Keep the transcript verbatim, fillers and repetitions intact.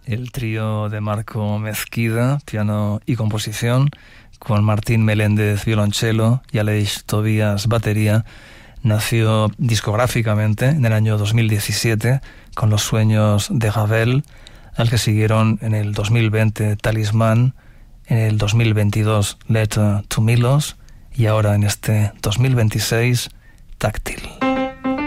el trío de Marco Mezquida, piano y composición, con Martín Meléndez, violonchelo, y Aleix Tobías, batería, nació discográficamente en el año dos mil diecisiete con Los sueños de Ravel, al que siguieron en el dos mil veinte Talismán, en el dos mil veintidós Letter to Milos y ahora en este dos mil veintiséis Táctil.